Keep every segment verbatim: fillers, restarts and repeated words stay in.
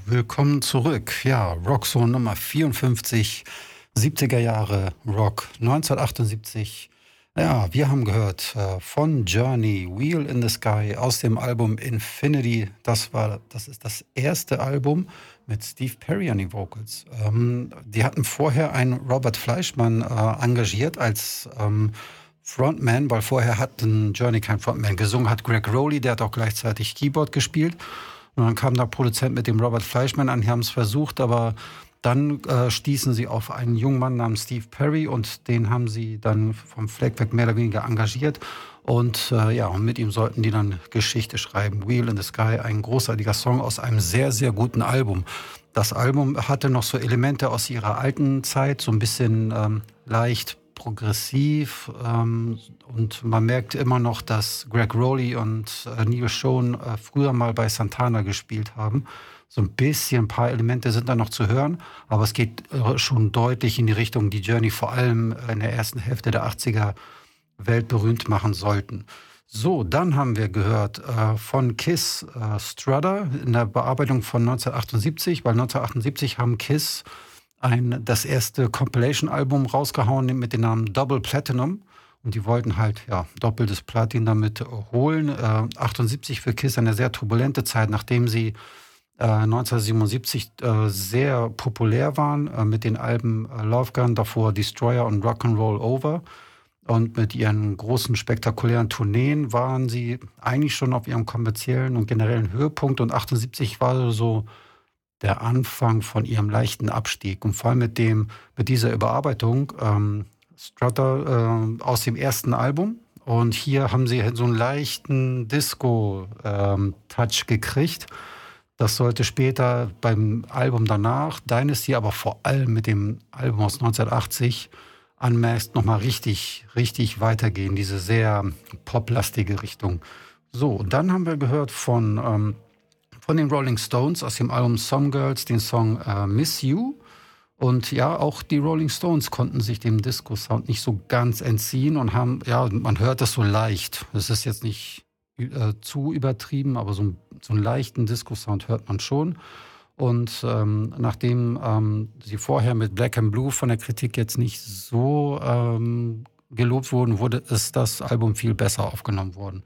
willkommen zurück. Ja, Rockzone Nummer vierundfünfzig, siebziger Jahre Rock, neunzehnhundertachtundsiebzig. Ja, wir haben gehört äh, von Journey, Wheel in the Sky aus dem Album Infinity. Das war, das ist das erste Album mit Steve Perry an den Vocals. Ähm, die hatten vorher einen Robert Fleischmann äh, engagiert als ähm, Frontman, weil vorher hat Journey kein Frontman gesungen, hat Greg Rowley, der hat auch gleichzeitig Keyboard gespielt. Und dann kam der Produzent mit dem Robert Fleischmann an, die haben es versucht, aber dann äh, stießen sie auf einen jungen Mann namens Steve Perry und den haben sie dann vom Fleck weg mehr oder weniger engagiert. Und äh, ja, und mit ihm sollten die dann Geschichte schreiben. Wheel in the Sky, ein großartiger Song aus einem sehr, sehr guten Album. Das Album hatte noch so Elemente aus ihrer alten Zeit, so ein bisschen ähm, leicht progressiv, ähm, und man merkt immer noch, dass Greg Rowley und äh, Neil Schon äh, früher mal bei Santana gespielt haben. So ein bisschen, ein paar Elemente sind da noch zu hören, aber es geht äh, schon deutlich in die Richtung, die Journey vor allem in der ersten Hälfte der achtziger weltberühmt machen sollten. So, dann haben wir gehört äh, von Kiss äh, Strutter in der Bearbeitung von neunzehnhundertachtundsiebzig, weil neunzehnhundertachtundsiebzig haben Kiss ein, das erste Compilation-Album rausgehauen mit dem Namen Double Platinum. Und die wollten halt ja doppeltes Platin damit holen. Äh, achtundsiebzig für Kiss eine sehr turbulente Zeit, nachdem sie äh, neunzehnhundertsiebenundsiebzig äh, sehr populär waren äh, mit den Alben äh, Love Gun, davor Destroyer und Rock'n'Roll Over. Und mit ihren großen, spektakulären Tourneen waren sie eigentlich schon auf ihrem kommerziellen und generellen Höhepunkt. Und achtundsiebzig war so der Anfang von ihrem leichten Abstieg. Und vor allem mit dem, mit dieser Überarbeitung ähm, Strutter äh, aus dem ersten Album. Und hier haben sie so einen leichten Disco-Touch ähm, gekriegt. Das sollte später beim Album danach, Dynasty, aber vor allem mit dem Album aus neunzehnhundertachtzig, Unmasked, nochmal richtig, richtig weitergehen. Diese sehr poplastige Richtung. So, und dann haben wir gehört von... Ähm, Von den Rolling Stones aus dem Album Some Girls, den Song äh, Miss You. Und ja, auch die Rolling Stones konnten sich dem Disco-Sound nicht so ganz entziehen und haben, ja, man hört das so leicht. Es ist jetzt nicht äh, zu übertrieben, aber so, so einen leichten Disco-Sound hört man schon. Und ähm, nachdem ähm, sie vorher mit Black and Blue von der Kritik jetzt nicht so ähm, gelobt wurden, wurde ist das Album viel besser aufgenommen worden.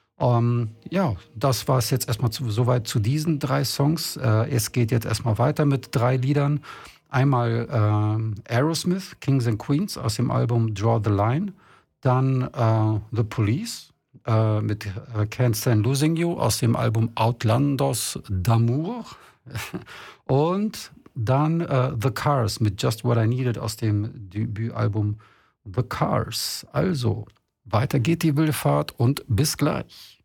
Um, ja, das war es jetzt erstmal zu, soweit zu diesen drei Songs. Äh, es geht jetzt erstmal weiter mit drei Liedern. Einmal äh, Aerosmith, Kings and Queens aus dem Album Draw the Line. Dann äh, The Police äh, mit äh, Can't Stand Losing You aus dem Album Outlandos d'Amour. Und dann äh, The Cars mit Just What I Needed aus dem Debütalbum The Cars. Also, weiter geht die wilde Fahrt und bis gleich.